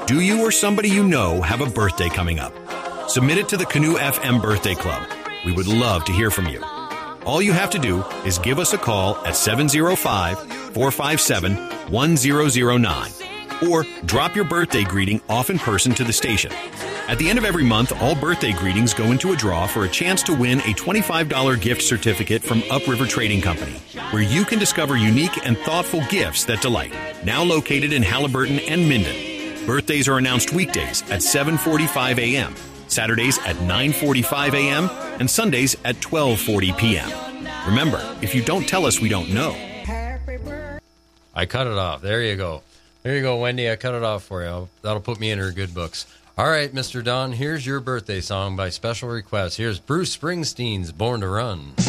Do you or somebody you know have a birthday coming up? Submit it to the Canoe FM Birthday Club. We would love to hear from you. All you have to do is give us a call at 705-457-1009 or drop your birthday greeting off in person to the station. At the end of every month, all birthday greetings go into a draw for a chance to win a $25 gift certificate from Upriver Trading Company, where you can discover unique and thoughtful gifts that delight. Now located in Halliburton and Minden. Birthdays are announced weekdays at 7:45 a.m., Saturdays at 9:45 a.m., and Sundays at 12:40 p.m. Remember, if you don't tell us, we don't know. I cut it off. There you go. There you go, Wendy. I cut it off for you. That'll put me in her good books. All right, Mr. Don, here's your birthday song by special request. Here's Bruce Springsteen's Born to Run.